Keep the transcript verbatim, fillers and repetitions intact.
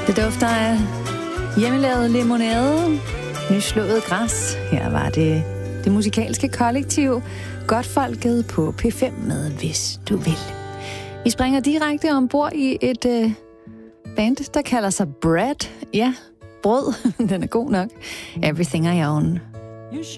Det dufter af hjemmelavet limonade, nyslået græs. Her var det det musikalske kollektiv Godtfolket på P fem med Hvis du vil. Vi springer direkte ombord i et øh, band, der kalder sig Bread. Ja, brød. Den er god nok. Everything I Own. You